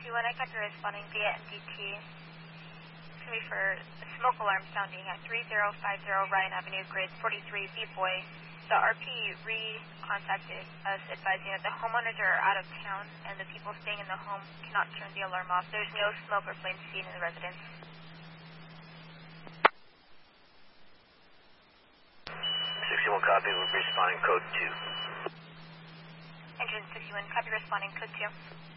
61, I copy responding via MDT. It's going to be for a smoke alarm sounding at 3050 Ryan Avenue, grid 43, B-Boy. The RP re-contacted us advising that the homeowners are out of town and the people staying in the home cannot turn the alarm off. There's no smoke or flames seen in the residence. 61 copy, we're responding code 2. Engine 61, copy responding code 2.